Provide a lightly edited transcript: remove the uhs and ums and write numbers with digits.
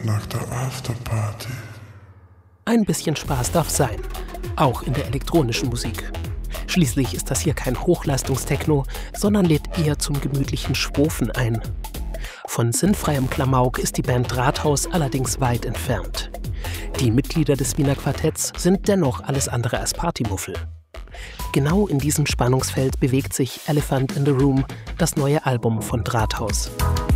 nach der Afterparty. Ein bisschen Spaß darf sein, auch in der elektronischen Musik. Schließlich ist das hier kein Hochleistungstechno, sondern lädt eher zum gemütlichen Schwofen ein. Von sinnfreiem Klamauk ist die Band Drahthaus allerdings weit entfernt. Die Mitglieder des Wiener Quartetts sind dennoch alles andere als Partymuffel. Genau in diesem Spannungsfeld bewegt sich Elephant in the Room, das neue Album von Drahthaus.